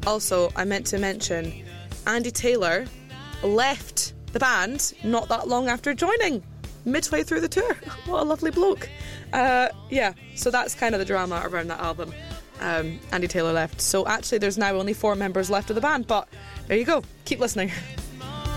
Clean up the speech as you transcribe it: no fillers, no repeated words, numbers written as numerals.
Also, I meant to mention, Andy Taylor left the band not that long after joining, midway through the tour. What a lovely bloke. So that's kind of the drama around that album. Andy Taylor left. So actually there's now only 4 members left of the band, but there you go. Keep listening.